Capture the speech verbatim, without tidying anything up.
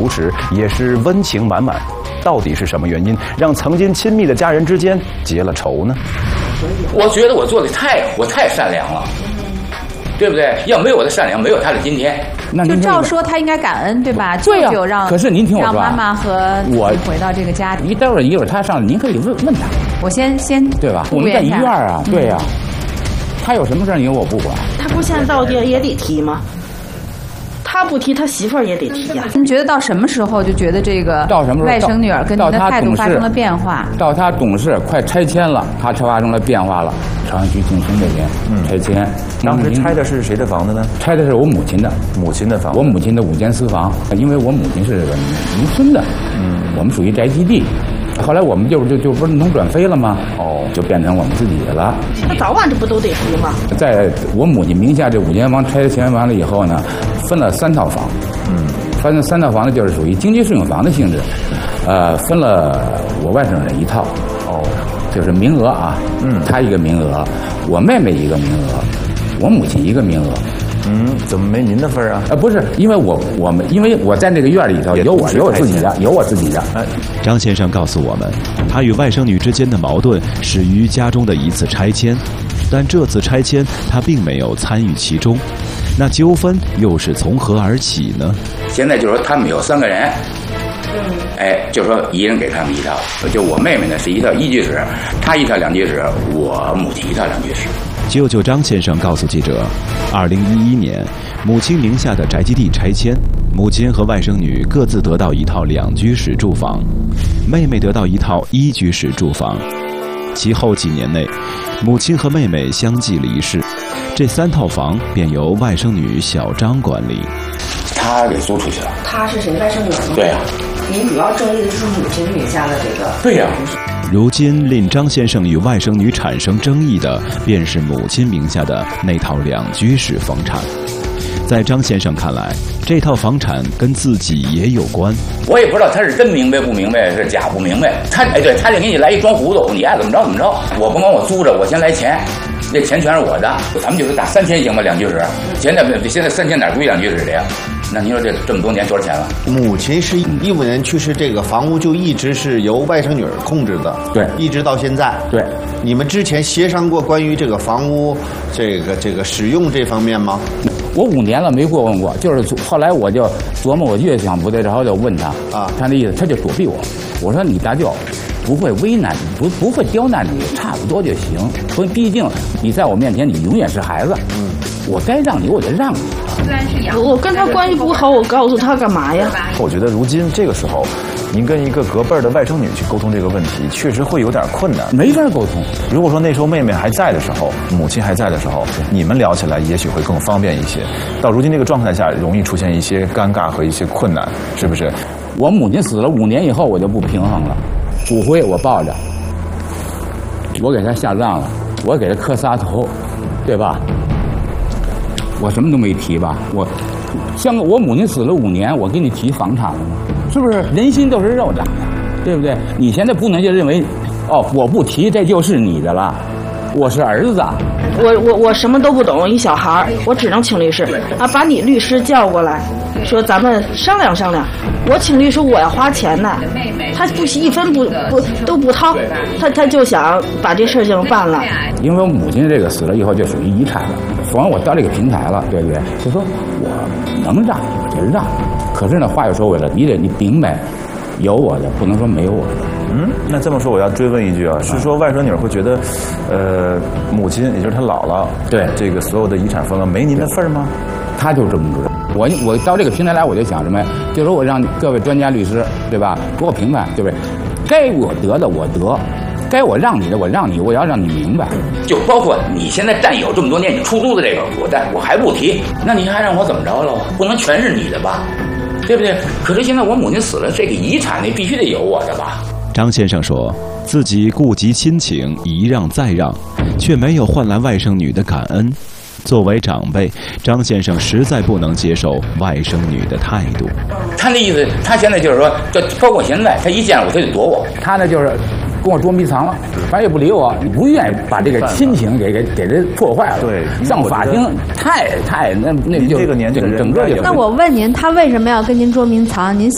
主持也是温情满满。到底是什么原因让曾经亲密的家人之间结了仇呢？ 我觉得我做的太我太善良了，对不对？要没有我的善良，没有他的今天。 那就照说他应该感恩，对吧？ 对呀、 就让可是您听我说、啊， 让妈妈和我回到这个家庭。 你待会儿一会儿他上来，您可以问问他。 我先先对吧？我们在一院啊，对呀、啊。他有什么事你我不管。 他不现在到底也得提吗？他不提，他媳妇儿也得提呀、啊。 您觉得到什么时候就觉得这个到什么时候外甥女儿跟您的态度发生了变化？ 到他懂事，快拆迁了，他发生了变化了。朝阳区晋升这边，嗯，拆迁。 当时拆的是谁的房子呢？ 拆的是我母亲的， 母亲的房子。 我母亲的五间私房，因为我母亲是农村的，嗯，我们属于宅基地。后来我们就就就不是农转非了吗？哦，就变成我们自己的了。 那早晚这不都得提吗？ 在我母亲名下这五间房拆迁完了以后呢，分了三套房。嗯，分了三套房呢，就是属于经济适用房的性质。呃，分了我外甥人一套。哦，就是名额啊，嗯，他一个名额，我妹妹一个名额，我母亲一个名额。 嗯，怎么没您的份儿啊？ 呃，不是，因为我我们因为我在这个院里头有我有我自己的，有我自己的。哎， 张先生告诉我们，他与外甥女之间的矛盾始于家中的一次拆迁，但这次拆迁他并没有参与其中。那纠纷又是从何而起呢？ 现在就是说他们有三个人，哎，就说一人给他们一套，就我妹妹呢是一套一居室，她一套两居室，我母亲一套两居室。 舅舅张先生告诉记者，二零一一年，母亲名下的宅基地拆迁，母亲和外甥女各自得到一套两居室住房，妹妹得到一套一居室住房。其后几年内，母亲和妹妹相继离世，这三套房便由外甥女小张管理。 她给租出去了。 她是谁？外甥女吗？ 对呀、啊。 您主要争议的就是母亲名下的这个。 对呀、 啊。 如今令张先生与外甥女产生争议的，便是母亲名下的那套两居室房产。在张先生看来，这套房产跟自己也有关。 我也不知道他是真明白不明白，是假不明白。他哎，对，他就给你来一装糊涂，你爱怎么着怎么着。我甭管我租着，我先来钱，这钱全是我的。咱们就是打三千行吧，两居室。现在现在三千哪租一两居室的呀？那您说这这么多年多少钱了？ 母亲是一五年去世，这个房屋就一直是由外甥女儿控制的， 对， 一直到现在。 对， 你们之前协商过关于这个房屋这个这个使用这方面吗？ 我五年了没过问过，就是后来我就琢磨，我越想不对，然后就问他啊，他那意思他就躲避我。我说你大舅不会为难你，不不会刁难你，差不多就行。说毕竟你在我面前你永远是孩子，嗯，我该让你我就让你。 我跟他关系不好，我告诉他干嘛呀？ 我觉得如今这个时候，您跟一个隔辈儿的外甥女去沟通这个问题，确实会有点困难， 没法沟通。 如果说那时候妹妹还在的时候，母亲还在的时候，你们聊起来也许会更方便一些。到如今这个状态下，容易出现一些尴尬和一些困难，是不是？ 我母亲死了五年以后，我就不平衡了。骨灰我抱着，我给她下葬了，我给她磕仨头，对吧？我什么都没提吧，我像我母亲死了五年，我给你提房产了吗？是不是？人心都是肉长的，对不对？你现在不能就认为，哦，我不提这就是你的了，我是儿子。 我我我什么都不懂，一小孩我只能请律师啊，把你律师叫过来，说咱们商量商量。我请律师我要花钱呢，他不一分不不都不掏，他他就想把这事情办了。 因为我母亲这个死了以后就属于遗产了，反正我到这个平台了，对不对？就说我能让我就让，可是呢话又说回来，你得你明白，有我的不能说没有我的。 嗯，那这么说我要追问一句啊，是说外甥女会觉得，呃，母亲也就是她姥姥， 对这个所有的遗产分了没您的份儿吗？ 她就这么知道。我我到这个平台来，我就想什么呀？就说我让各位专家律师，对吧，给我评判，对不对？该我得的我得，该我让你的我让你，我要让你明白。 就包括你现在占有这么多年你出租的这个，我在我还不提，那你还让我怎么着了？不能全是你的吧？对不对？可是现在我母亲死了，这个遗产你必须得有我的吧？ 张先生说自己顾及亲情，一让再让，却没有换来外甥女的感恩。作为长辈，张先生实在不能接受外甥女的态度。 他那意思，他现在就是说，就包括现在，他一见我他就躲我， 他呢就是跟我捉迷藏了，反正也不理我，不愿意把这个亲情给给给这破坏了。 对， 上法庭太太那那就这个年纪的人整个就。 那我问您，他为什么要跟您捉迷藏？您